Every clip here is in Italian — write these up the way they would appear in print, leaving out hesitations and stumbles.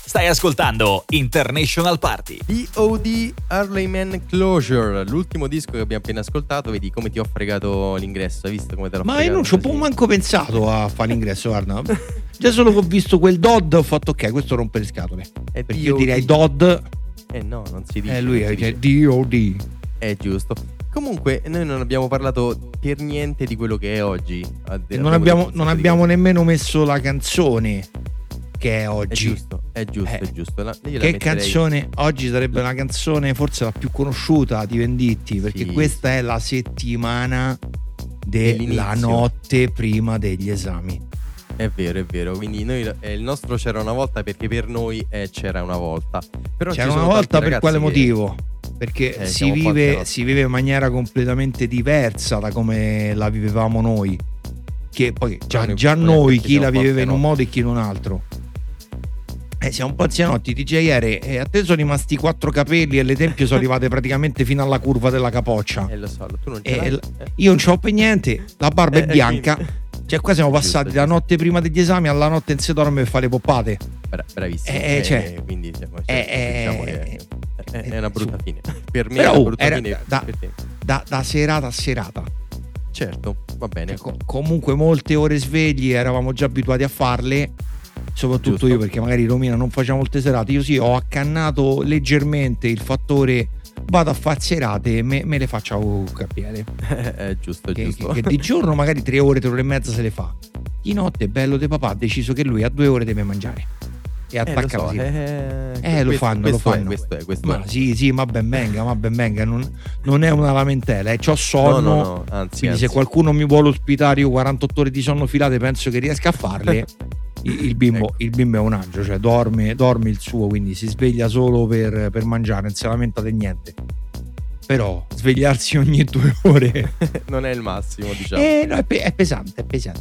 Stai ascoltando International Party. DOD Harleyman Closure, l'ultimo disco che abbiamo appena ascoltato. Vedi come ti ho fregato l'ingresso, hai visto come te l'ho fregato? Ma io non ci ho così? manco pensato a fare l'ingresso, guarda. Già solo che ho visto quel Dodd ho fatto ok, questo rompe le scatole. È Perché DOD. io direi Dodd, No, non si dice. lui non si è dice. DOD. È giusto. Comunque noi non abbiamo parlato per niente di quello che è oggi. Non abbiamo nemmeno messo la canzone che è oggi. È giusto. Io la Che metterei- canzone? Oggi sarebbe la canzone forse la più conosciuta di Venditti, perché Sì, questa è la settimana della Dell'inizio. notte prima degli esami. È vero. Quindi noi il nostro c'era una volta perché per noi c'era una volta. Però C'era ci una sono volta tanti per quale ragazzi che- motivo? Perché si siamo qua vive, anche si vive in maniera completamente diversa da come la vivevamo noi. Che poi già noi chi la viveva in un modo e chi in un altro. Siamo un po' anzianotti. DJ Ere, a te sono rimasti 4 capelli e le tempie sono arrivate praticamente fino alla curva della capoccia. Lo so, tu non ce l'hai. Io non c'ho per niente, la barba è bianca. Quindi- Cioè qua siamo passati Giusto. da notte prima degli esami alla notte in si dorme per fare le poppate. Bravissimo. Cioè, quindi diciamo che è una brutta fine. Per me Però, è una brutta era fine. da- per te. Da serata a serata. Certo, va bene. Comunque molte ore svegli eravamo già abituati a farle, soprattutto Giusto. io, perché magari Romina non faceva molte serate. Io sì, ho accannato leggermente il fattore vado a fare serate e me le faccio a piede. È giusto. Che di giorno magari 3 ore, 3 ore e mezza se le fa. Di notte bello de papà ha deciso che lui a 2 ore deve mangiare e attacca lo so, così. questo- Lo fanno. Questo Ma è. sì, ma ben venga, non è una lamentela, c'ho sonno. No, anzi. Quindi se qualcuno mi vuole ospitare, io 48 ore di sonno filate penso che riesca a farle. Il bimbo è un angelo, cioè dorme il suo, quindi si sveglia solo per mangiare, non si lamenta di niente. Però svegliarsi ogni 2 ore non è il massimo, diciamo. no, è pesante.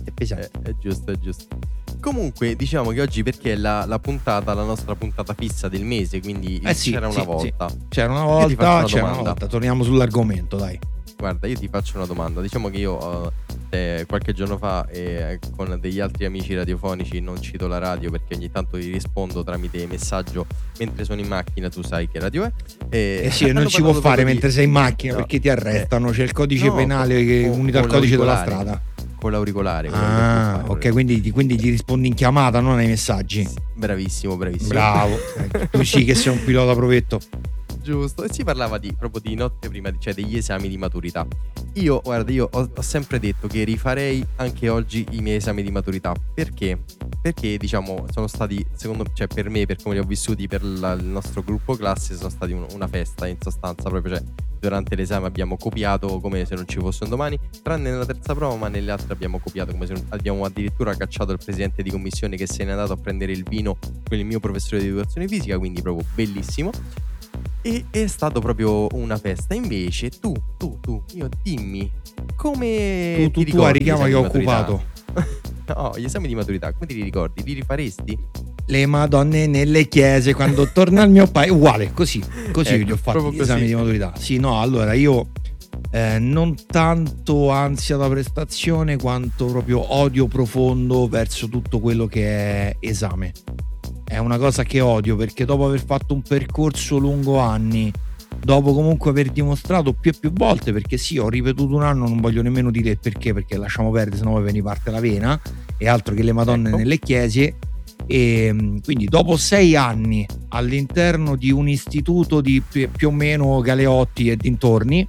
È giusto. Comunque diciamo che oggi, perché è la nostra puntata fissa del mese, quindi c'era una volta. C'era una Io ti faccio una volta, domanda. torniamo sull'argomento, dai. Guarda, io ti faccio una domanda. Diciamo che io qualche giorno fa con degli altri amici radiofonici, non cito la radio perché ogni tanto gli rispondo tramite messaggio mentre sono in macchina, tu sai che radio è. Sì, non hanno si può parlato fare proprio mentre sei in macchina, No. perché ti arrestano, c'è il codice No, penale che con- unito al con codice della l'auricolare. strada. Con l'auricolare. Ok, quindi gli rispondi in chiamata, non ai messaggi. Bravissimo. Bravo. Tu sì che sei un pilota provetto. Giusto, e si parlava proprio di notte prima, cioè degli esami di maturità. Io ho sempre detto che rifarei anche oggi i miei esami di maturità. Perché? Perché diciamo sono stati, secondo cioè per me, per come li ho vissuti, per il nostro gruppo classe, sono stati una festa in sostanza, proprio, cioè durante l'esame abbiamo copiato come se non ci fosse un domani, tranne nella terza prova, ma nelle altre abbiamo copiato come se non, abbiamo addirittura cacciato il presidente di commissione che se n'è andato a prendere il vino con il mio professore di educazione fisica, quindi proprio bellissimo. E è stato proprio una festa. Invece tu, io dimmi come Tu ricordi a gli richiamo esami che ho di maturità? occupato. No, gli esami di maturità, come ti li ricordi? Li rifaresti? Le madonne nelle chiese quando torna al mio paese, uguale, così Ecco, li ho fatti proprio gli così. esami di maturità. Sì, no, allora io non tanto ansia da prestazione quanto proprio odio profondo verso tutto quello che è esame. È una cosa che odio, perché dopo aver fatto un percorso lungo anni, dopo comunque aver dimostrato più e più volte, perché sì, ho ripetuto un anno, non voglio nemmeno dire il perché lasciamo perdere, sennò poi mi parte la vena, e altro che le madonne nelle chiese. E quindi dopo 6 anni all'interno di un istituto di più o meno Galeotti e dintorni,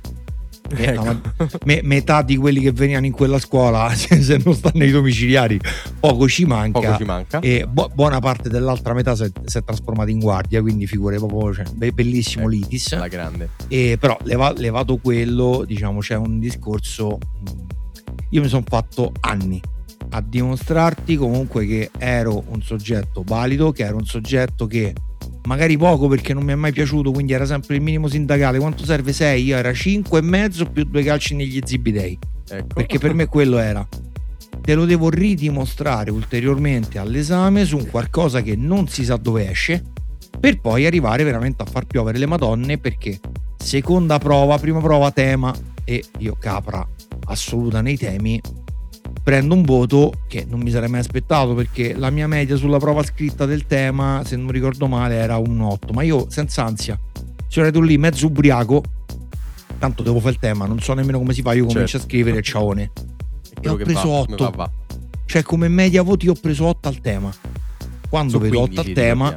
metà di quelli che venivano in quella scuola se non stanno nei domiciliari poco ci manca. E buona parte dell'altra metà si è trasformata in guardia, quindi figure proprio, cioè, bellissimo l'ITIS, la grande. Però levato quello, diciamo, c'è un discorso. Io mi sono fatto anni a dimostrarti comunque che ero un soggetto valido, che ero un soggetto che magari poco perché non mi è mai piaciuto, quindi era sempre il minimo sindacale. Quanto serve 6? Io era 5,5 più 2 calci negli zibidei, perché per me quello era. Te lo devo ridimostrare ulteriormente all'esame su un qualcosa che non si sa dove esce, per poi arrivare veramente a far piovere le madonne, perché seconda prova, prima prova tema, e io capra assoluta nei temi, prendo un voto che non mi sarei mai aspettato, perché la mia media sulla prova scritta del tema, se non ricordo male, era un 8, ma io senza ansia sono andato lì mezzo ubriaco, tanto devo fare il tema, non so nemmeno come si fa, io comincio a scrivere ciaone e ho preso 8, cioè come media voti ho preso 8 al tema. Quando vedo 8 al tema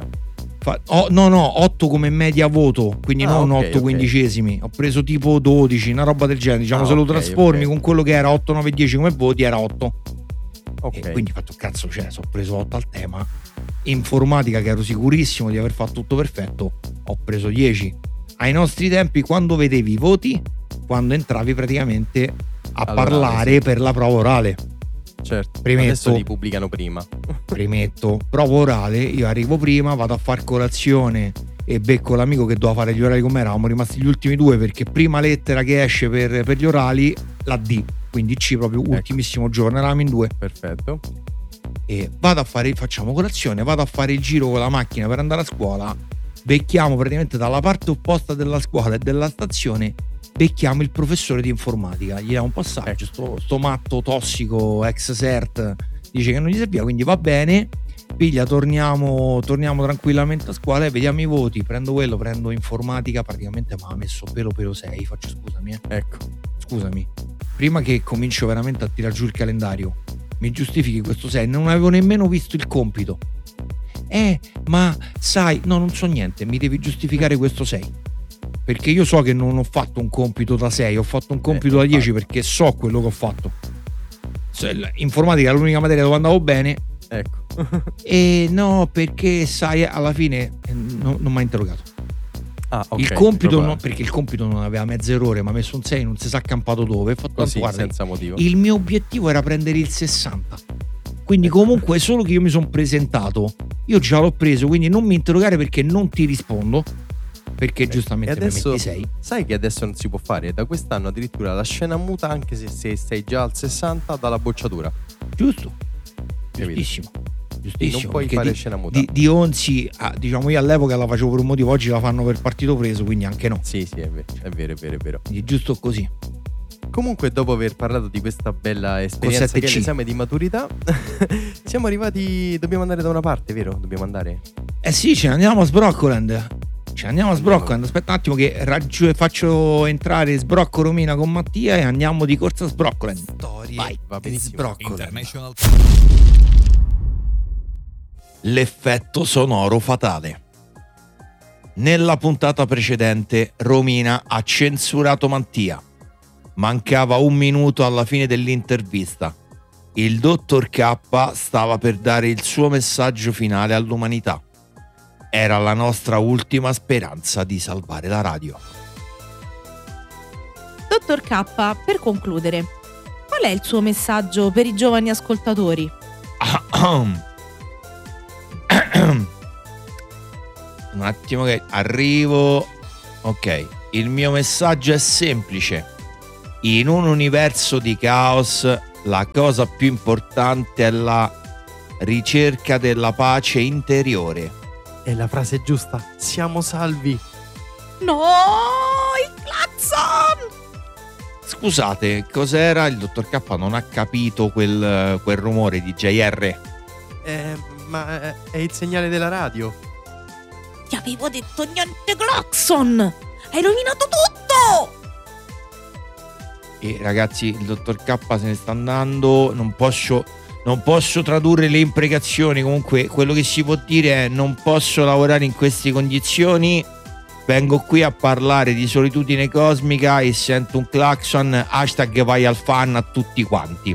no, 8 come media voto, quindi non 8 quindicesimi, ho preso tipo 12, una roba del genere, diciamo, se lo trasformi con quello che era 8, 9, 10 come voti era 8. E quindi ho fatto cazzo, cioè ho preso 8 al tema. Informatica, che ero sicurissimo di aver fatto tutto perfetto, ho preso 10. Ai nostri tempi, quando vedevi i voti, quando entravi praticamente a parlare per la prova orale. Certo, premetto, adesso li pubblicano prima. Premetto, prova orale, io arrivo prima, vado a far colazione e becco l'amico che doveva fare gli orali con me, eravamo rimasti gli ultimi due, perché prima lettera che esce per gli orali, la D, quindi C proprio, ultimissimo giorno, eravamo in 2. Perfetto. E facciamo colazione, vado a fare il giro con la macchina per andare a scuola, becchiamo praticamente dalla parte opposta della scuola e della stazione, becchiamo il professore di informatica, gli diamo un passaggio, sto matto tossico ex cert dice che non gli serviva, quindi va bene, piglia, torniamo tranquillamente a scuola e vediamo i voti, prendo informatica, praticamente mi ha messo pelo 6, faccio scusami, prima che comincio veramente a tirare giù il calendario, mi giustifichi questo 6, non avevo nemmeno visto il compito, ma sai, no, non so niente, mi devi giustificare questo 6, perché io so che non ho fatto un compito da 6, ho fatto un compito da 10, perché so quello che ho fatto. Informatica è l'unica materia dove andavo bene, e no, perché sai, alla fine non mi ha interrogato. Il compito no, perché il compito non aveva mezzo errore, ma ha messo un 6, non si sa accampato dove, così, senza motivo. Il mio obiettivo era prendere il 60, quindi comunque solo che io mi sono presentato, io già l'ho preso, quindi non mi interrogare perché non ti rispondo, perché giustamente adesso, mi metti 6. sai che adesso non si può fare, da quest'anno addirittura la scena muta anche se sei già al 60 dalla bocciatura. Giusto, giustissimo. Non puoi fare scena muta. Di Onzi, diciamo, io all'epoca la facevo per un motivo, oggi la fanno per partito preso, quindi anche no. Sì, è vero. Quindi giusto così. Comunque, dopo aver parlato di questa bella esperienza che è l'esame di maturità, siamo arrivati, dobbiamo andare da una parte, vero? Dobbiamo andare? Sì, ce ne andiamo a Sbroccoland. Aspetta un attimo che faccio entrare Sbrocco Romina con Mattia e andiamo di corsa a Sbroccoland. Storie. Vai, va benissimo. International. L'effetto sonoro fatale. Nella puntata precedente Romina ha censurato Mattia. Mancava un minuto alla fine dell'intervista. Il dottor K stava per dare il suo messaggio finale all'umanità. Era la nostra ultima speranza di salvare la radio. Dottor K, per concludere, qual è il suo messaggio per i giovani ascoltatori? Un attimo che arrivo. Ok, il mio messaggio è semplice. In un universo di caos, la cosa più importante è la ricerca della pace interiore. È la frase giusta. Siamo salvi. No, il clacson! Scusate, cos'era? Il dottor K non ha capito quel rumore di JR. Ma è il segnale della radio. Ti avevo detto niente clacson! Hai rovinato tutto! E ragazzi, il dottor K se ne sta andando. Non posso tradurre le imprecazioni. Comunque quello che si può dire è: non posso lavorare in queste condizioni. Vengo qui a parlare di solitudine cosmica e sento un clacson. Hashtag vai al fan a tutti quanti.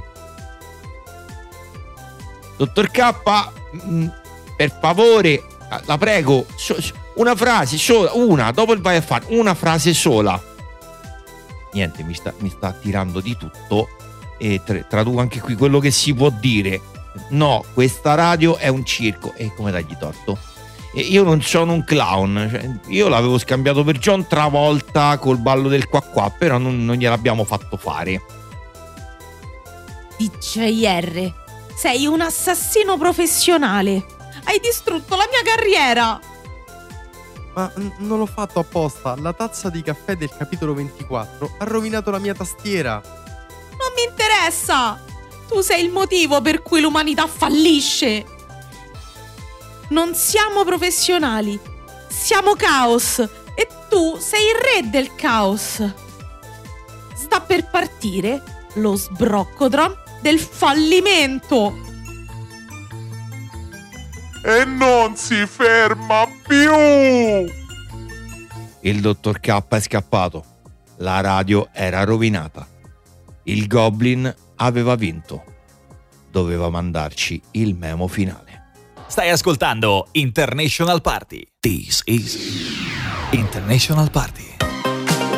Dottor K, per favore, la prego, una frase sola, una, dopo il vai al fan, una frase sola. Niente, mi sta tirando di tutto. E traduco anche qui quello che si può dire. No, questa radio è un circo. E come dargli torto? E io non sono un clown, cioè, io l'avevo scambiato per John Travolta col ballo del qua qua, però non gliel'abbiamo fatto fare. DJR, sei un assassino professionale. Hai distrutto la mia carriera. Ma non l'ho fatto apposta. La tazza di caffè del capitolo 24 ha rovinato la mia tastiera. Non mi interessa. Tu sei il motivo per cui l'umanità fallisce. Non siamo professionali, siamo caos e tu sei il re del caos. Sta per partire lo sbroccodron del fallimento. E non si ferma più! Il dottor K è scappato. La radio era rovinata. Il Goblin aveva vinto. Doveva mandarci il memo finale. Stai ascoltando International Party. This is International Party.